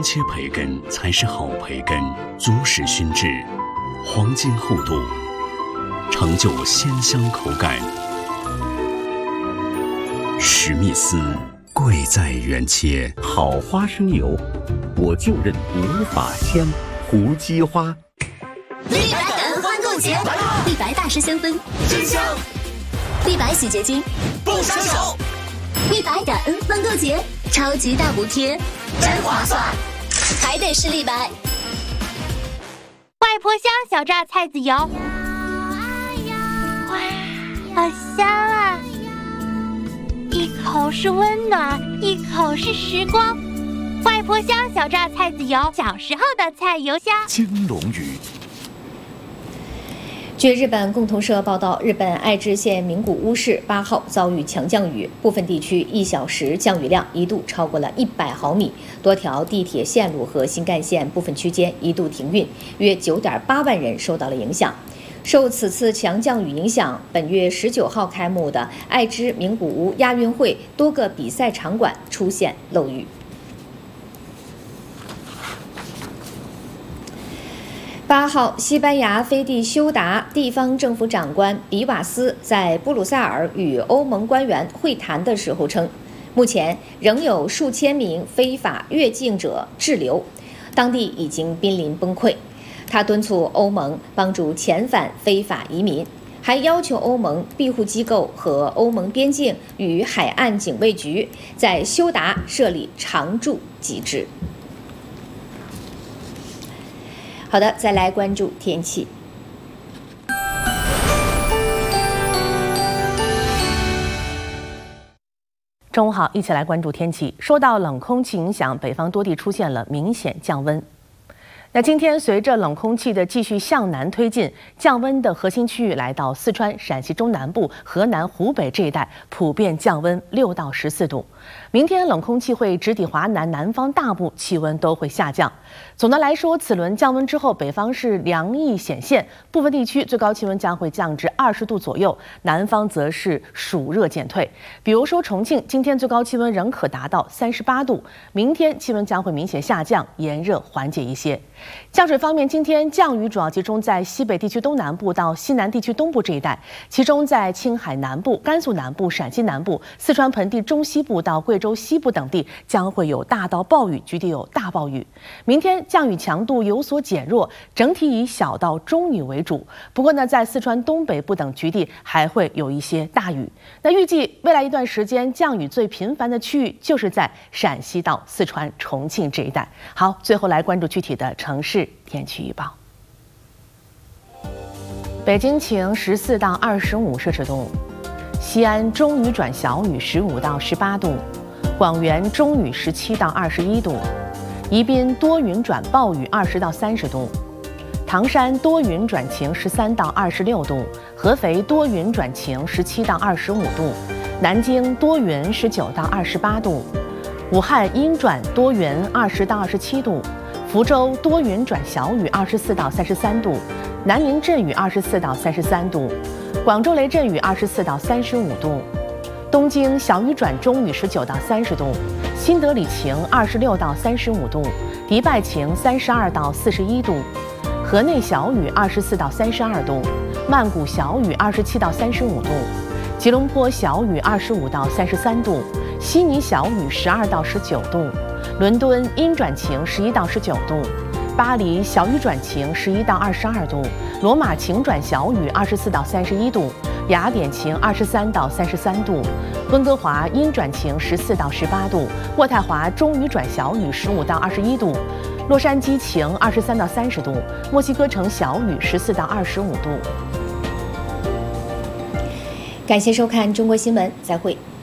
切培根才是好培根，足实熏制，黄金厚度，成就鲜香口感。史密斯贵在原切， 好花生油，我就认无法香。胡姬花， 立白感恩欢购节，立白大师香氛真香， 立白洗洁精不伤手， 立白感恩欢购节，超级大补贴， 真划算， 还得是立白。 外婆香小榨菜籽油，哇，好香啊！一口是温暖，一口是时光。外婆香小榨菜籽油，小时候的菜油香。 金龙鱼。 据日本共同社报道，日本爱知县名古屋市8号遭遇强降雨，部分地区1小时降雨量一度超过了100毫米，多条地铁线路和新干线部分区间一度停运，约9.8万人受到了影响。受此次强降雨影响，本月19号开幕的爱知名古屋亚运会多个比赛场馆出现漏雨。8号，西班牙飞地休达地方政府长官比瓦斯在布鲁塞尔与欧盟官员会谈的时候称，目前仍有数千名非法越境者滞留，当地已经濒临崩溃。他敦促欧盟帮助遣返非法移民，还要求欧盟庇护机构和欧盟边境与海岸警卫局在休达设立常驻机制。好的，再来关注天气。 中午好，一起来关注天气。受到冷空气影响，北方多地出现了明显降温。那今天随着冷空气的继续向南推进，降温的核心区域来到四川、陕西中南部、河南、湖北这一带，普遍降温6到14度。明天冷空气会直抵华南、南方大部，气温都会下降。总的来说，此轮降温之后，北方是凉意显现，部分地区最高气温将会降至20度左右，南方则是暑热减退。比如说重庆，今天最高气温仍可达到38度，明天气温将会明显下降，炎热缓解一些。降水方面，今天降雨主要集中在西北地区东南部到西南地区东部这一带，其中在青海南部、甘肃南部、陕西南部、四川盆地中西部到贵州西部等地将会有大到暴雨，局地有大暴雨。明天降雨强度有所减弱，整体以小到中雨为主。不过呢，在四川东北部等局地还会有一些大雨。那预计未来一段时间降雨最频繁的区域就是在陕西到四川、重庆这一带。好，最后来关注具体的城市天气预报。北京晴14到25摄氏度，西安中雨转小雨15到18度，广元中雨17到21度，宜宾多云转暴雨20到30度，唐山多云转晴13到26度，合肥多云转晴17到25度，南京多云19到28度，武汉阴转多云20到27度，福州多云转小雨24到33度，南宁阵雨24到33度，广州雷阵雨24到35度，东京小雨转中雨19到30度，新德里晴26到35度，迪拜晴32到41度，河内小雨24到32度，曼谷小雨27到35度，吉隆坡小雨25到33度，悉尼小雨12到19度，伦敦阴转晴11到19度，巴黎小雨转晴11到22度，罗马晴转小雨24到31度，雅典晴23到33度，温哥华阴转晴14到18度，渥太华中雨转小雨15到21度，洛杉矶晴23到30度，墨西哥城小雨14到25度。 感谢收看中国新闻，再会。